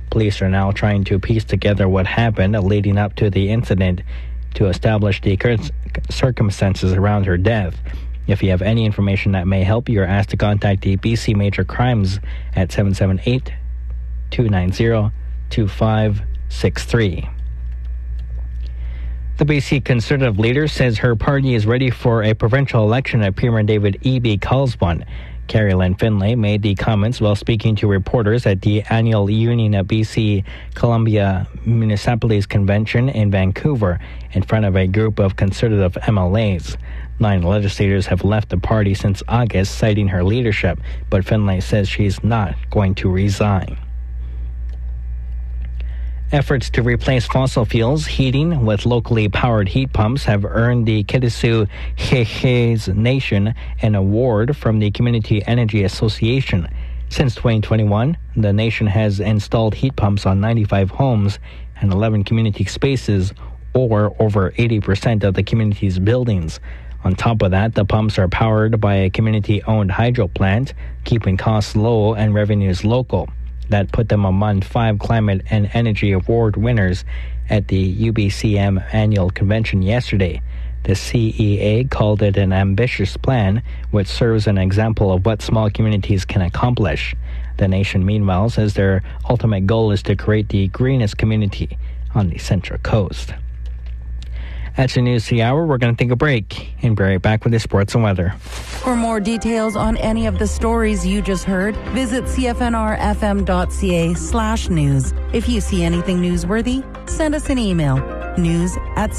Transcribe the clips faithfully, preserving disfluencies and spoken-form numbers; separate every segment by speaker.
Speaker 1: Police are now trying to piece together what happened leading up to the incident to establish the circumstances around her death. If you have any information that may help, you are asked to contact the B C Major Crimes at seven seven eight, two nine zero, two five six three. The B C Conservative leader says her party is ready for a provincial election if Premier David Eby calls one. Carrie Lynn Finlay made the comments while speaking to reporters at the annual Union of B C Columbia Municipalities Convention in Vancouver in front of a group of Conservative M L As. Nine legislators have left the party since August, citing her leadership, but Finlay says she's not going to resign. Efforts to replace fossil fuels heating with locally powered heat pumps have earned the Kitasoo Hehes Nation an award from the Community Energy Association. Since twenty twenty-one, the nation has installed heat pumps on ninety-five homes and eleven community spaces, or over eighty percent of the community's buildings. On top of that, the pumps are powered by a community-owned hydro plant, keeping costs low and revenues local. That put them among five Climate and Energy Award winners at the U B C M annual convention yesterday. The C E A called it an ambitious plan, which serves an example of what small communities can accomplish. The nation, meanwhile, says their ultimate goal is to create the greenest community on the Central Coast. That's your news for the hour. We're going to take a break and be right back with the sports and weather.
Speaker 2: For more details on any of the stories you just heard, visit cfnrfm.ca slash news. If you see anything newsworthy, send us an email. News at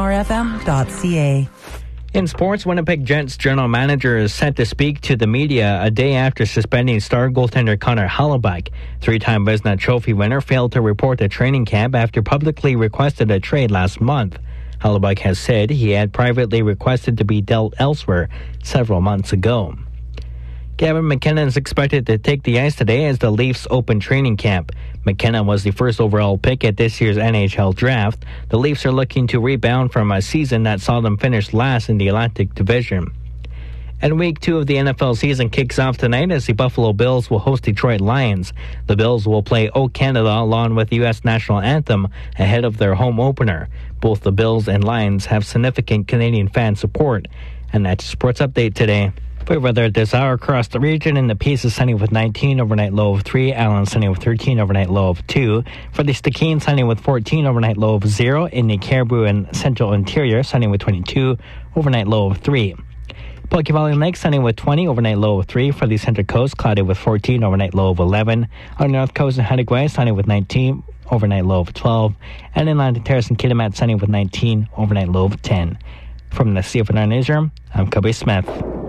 Speaker 2: cfnrfm.ca.
Speaker 1: In sports, Winnipeg Jets general manager is set to speak to the media a day after suspending star goaltender Connor Hellebuyck. Three-time Vezina Trophy winner failed to report at training camp after publicly requested a trade last month. Hellebuyck has said he had privately requested to be dealt elsewhere several months ago. Gavin McKenna is expected to take the ice today as the Leafs open training camp. McKenna was the first overall pick at this year's N H L draft. The Leafs are looking to rebound from a season that saw them finish last in the Atlantic Division. And week two of the N F L season kicks off tonight as the Buffalo Bills will host Detroit Lions. The Bills will play O Canada along with the U S national anthem ahead of their home opener. Both the Bills and Lions have significant Canadian fan support. And that's your sports update today. For weather this hour across the region, in the Peace is sunny with nineteen, overnight low of three. Allen sunny with thirteen, overnight low of two. For the Stikine, sunny with fourteen, overnight low of zero. In the Caribou and Central Interior, sunny with twenty-two, overnight low of three. Poke Valley Lake, sunny with twenty, overnight low of three. For the Central Coast, cloudy with fourteen, overnight low of eleven. On the North Coast and Haida-Gwaii, sunny with nineteen, overnight low of twelve. And in Atlantic Terrace and Kitimat, sunny with nineteen, overnight low of ten. From the C F N R Newsroom, I'm Kobe Smith.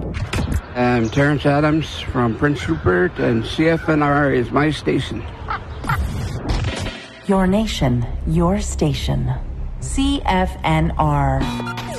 Speaker 3: I'm Terrence Adams from Prince Rupert, and C F N R is my station.
Speaker 2: Your nation, your station. C F N R.